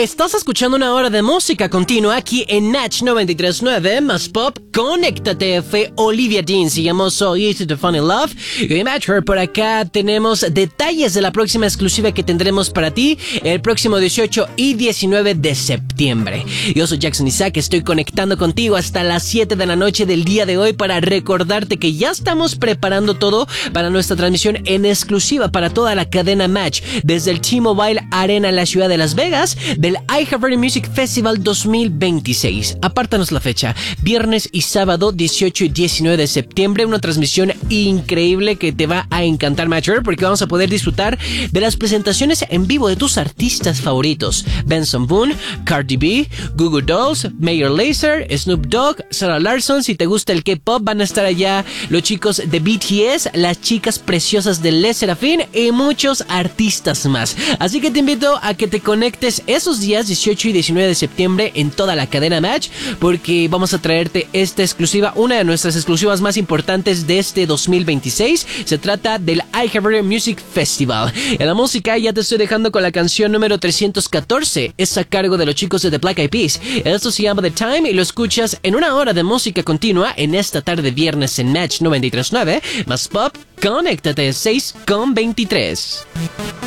Estás escuchando una hora de música continua aquí en Natch 93.9 más pop. Conéctate, fue Olivia Dean, se llamó So Easy to Fall in Love. Y Match Her, por acá tenemos detalles de la próxima exclusiva que tendremos para ti el próximo 18 y 19 de septiembre. Yo soy Jackson Isaac, estoy conectando contigo hasta las 7 de la noche del día de hoy para recordarte que ya estamos preparando todo para nuestra transmisión en exclusiva para toda la cadena Match desde el T-Mobile Arena en la ciudad de Las Vegas del iHeartRadio Music Festival 2026. Apártanos la fecha, viernes y sábado 18 y 19 de septiembre, una transmisión increíble que te va a encantar, Matcher, porque vamos a poder disfrutar de las presentaciones en vivo de tus artistas favoritos: Benson Boone, Cardi B, Goo Goo Dolls, Major Lazer, Snoop Dogg, Sarah Larsson. Si te gusta el K-pop, van a estar allá los chicos de BTS, las chicas preciosas de Les Serafin y muchos artistas más. Así que te invito a que te conectes esos días 18 y 19 de septiembre en toda la cadena Match, porque vamos a traerte esta exclusiva, una de nuestras exclusivas más importantes de este 2026. Se trata del iHeartRadio Music Festival. En la música ya te estoy dejando con la canción número 314, es a cargo de los chicos de The Black Eyed Peas. Esto se llama The Time y lo escuchas en una hora de música continua en esta tarde viernes en Match 93.9 más pop. Conéctate 6:23.